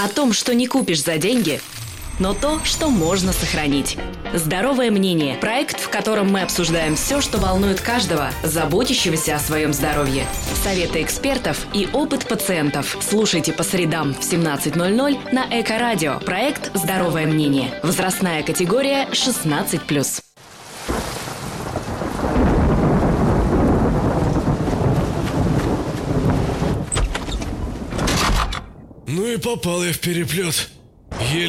О том, что не купишь за деньги, но то, что можно сохранить. «Здоровое мнение» – проект, в котором мы обсуждаем все, что волнует каждого, заботящегося о своем здоровье. Советы экспертов и опыт пациентов. Слушайте по средам в 17:00 на Эко-радио. Проект «Здоровое мнение». Возрастная категория 16+. Ну и попал я в переплет. Еле